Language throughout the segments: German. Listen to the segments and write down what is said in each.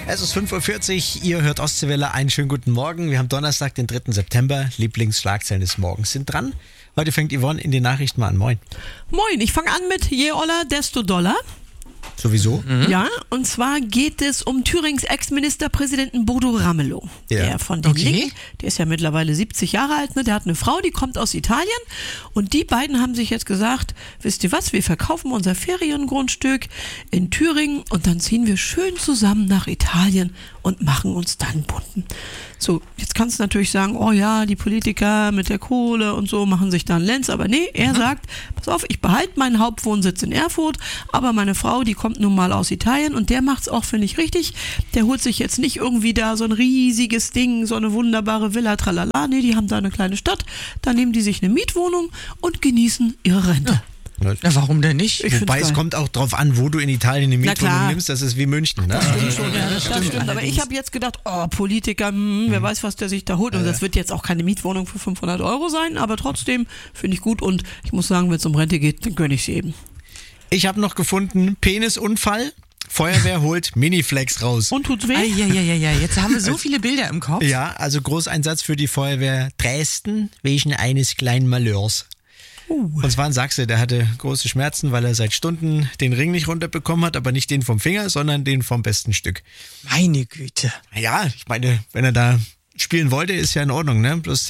Es ist 5.40 Uhr, ihr hört Ostseewelle, einen schönen guten Morgen. Wir haben Donnerstag, den 3. September, Lieblingsschlagzeilen des Morgens sind dran. Heute fängt Yvonne in den Nachrichten mal an. Moin. Moin, ich fange an mit je Oller, desto doller. Sowieso? Ja, und zwar geht es um Thürings Ex-Ministerpräsidenten Bodo Ramelow. Ja. Der von den Linken, der ist ja mittlerweile 70 Jahre alt, ne? Der hat eine Frau, die kommt aus Italien und die beiden haben sich jetzt gesagt, wisst ihr was, wir verkaufen unser Feriengrundstück in Thüringen und dann ziehen wir schön zusammen nach Italien und machen uns dann bunten. So, jetzt kannst du natürlich sagen, oh ja, die Politiker mit der Kohle und so machen sich da einen Lenz, aber nee, er sagt, pass auf, ich behalte meinen Hauptwohnsitz in Erfurt, aber meine Frau, die kommt nun mal aus Italien und der macht's auch, finde ich, richtig. Der holt sich jetzt nicht irgendwie da so ein riesiges Ding, so eine wunderbare Villa, tralala, nee, die haben da eine kleine Stadt, da nehmen die sich eine Mietwohnung und genießen ihre Rente. Ja, warum denn nicht? Wobei es kommt auch drauf an, wo du in Italien eine Mietwohnung nimmst, das ist wie München. Ne? Das stimmt schon, ja, das stimmt. Aber ich habe jetzt gedacht, oh, Politiker, wer weiß, was der sich da holt. Und das wird jetzt auch keine Mietwohnung für 500 € sein, aber trotzdem finde ich gut. Und ich muss sagen, wenn es um Rente geht, dann gönne ich sie eben. Ich habe noch gefunden, Penisunfall. Feuerwehr holt Miniflex raus. Und tut's weh? Ja, jetzt haben wir so viele Bilder im Kopf. Ja, also Großeinsatz für die Feuerwehr Dresden wegen eines kleinen Malheurs. Und zwar ein Sachse, der hatte große Schmerzen, weil er seit Stunden den Ring nicht runterbekommen hat, aber nicht den vom Finger, sondern den vom besten Stück. Meine Güte. Ja, ich meine, wenn er da spielen wollte, ist ja in Ordnung, ne? Bloß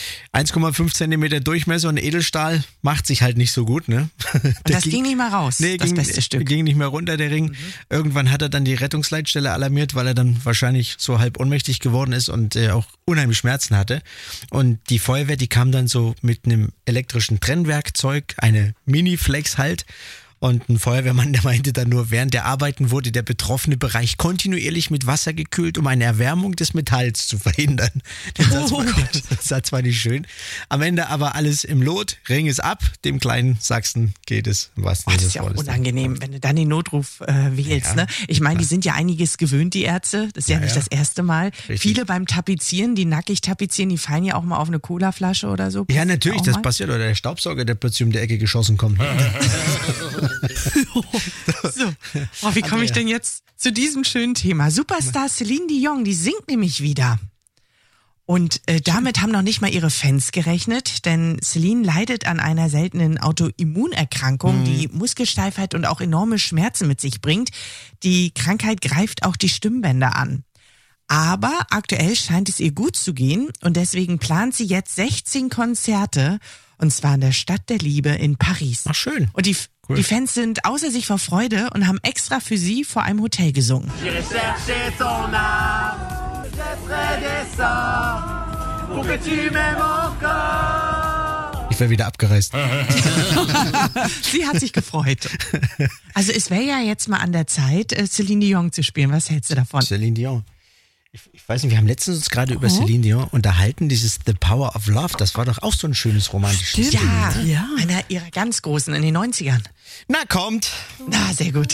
1,5 Zentimeter Durchmesser und Edelstahl macht sich halt nicht so gut, ne? Das ging nicht mal raus, das beste Stück. Ging nicht mehr runter, der Ring. Irgendwann hat er dann die Rettungsleitstelle alarmiert, weil er dann wahrscheinlich so halb ohnmächtig geworden ist und auch unheimlich Schmerzen hatte. Und die Feuerwehr, die kam dann so mit einem elektrischen Trennwerkzeug, eine Miniflex halt. Und ein Feuerwehrmann, der meinte dann nur, während der Arbeiten wurde der betroffene Bereich kontinuierlich mit Wasser gekühlt, um eine Erwärmung des Metalls zu verhindern. Den Satz war nicht schön. Am Ende aber alles im Lot, Ring ist ab, dem kleinen Sachsen geht es. Was das ist ja auch unangenehm, wenn du dann den Notruf wählst. Ja, ne? Ich meine, die sind ja einiges gewöhnt, die Ärzte. Das ist ja nicht das erste Mal. Richtig. Viele beim Tapezieren, die nackig tapezieren, die fallen ja auch mal auf eine Colaflasche oder so. Ja, natürlich, das passiert. Oder der Staubsauger, der plötzlich um die Ecke geschossen kommt. So. Wie komme ich denn jetzt zu diesem schönen Thema? Superstar Celine Dion, die singt nämlich wieder. Und damit haben noch nicht mal ihre Fans gerechnet, denn Celine leidet an einer seltenen Autoimmunerkrankung, die Muskelsteifheit und auch enorme Schmerzen mit sich bringt. Die Krankheit greift auch die Stimmbänder an. Aber aktuell scheint es ihr gut zu gehen und deswegen plant sie jetzt 16 Konzerte, und zwar in der Stadt der Liebe in Paris. Ach, schön. Und die Fans sind außer sich vor Freude und haben extra für sie vor einem Hotel gesungen. Ich wäre wieder abgereist. Sie hat sich gefreut. Also es wäre ja jetzt mal an der Zeit, Celine Dion zu spielen. Was hältst du davon? Celine Dion. Ich weiß nicht, wir haben letztens uns gerade über Celine Dion unterhalten, dieses The Power of Love, das war doch auch so ein schönes romantisches Ding. Ja, einer ihrer ganz großen in den 90ern. Na, kommt. Na, sehr gut.